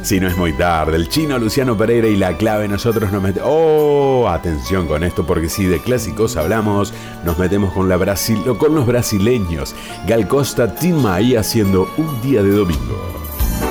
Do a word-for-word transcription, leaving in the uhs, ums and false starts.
Si no es muy tarde, el chino Luciano Pereira y la clave, nosotros nos metemos... ¡Oh! Atención con esto, porque si de clásicos hablamos, nos metemos con, la Brasil... con los brasileños. Gal Costa, Tim Maia haciendo Un Día de Domingo.